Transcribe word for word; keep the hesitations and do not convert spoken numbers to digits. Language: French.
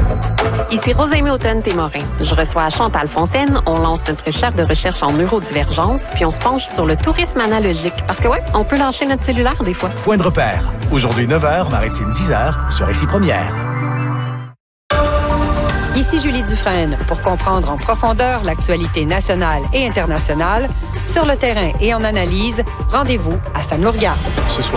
Ici Rosalie Automne-Témorin. Je reçois Chantal Fontaine. On lance notre chaire de recherche en neurodivergence, puis on se penche sur le tourisme analogique. Parce que ouais, on peut lâcher notre cellulaire des fois. Point de repère. Aujourd'hui neuf heures, Maritime dix heures, sur Récit Première. Ici Julie Dufresne. Pour comprendre en profondeur l'actualité nationale et internationale, sur le terrain et en analyse, rendez-vous à Ça nous regarde. Ce soir.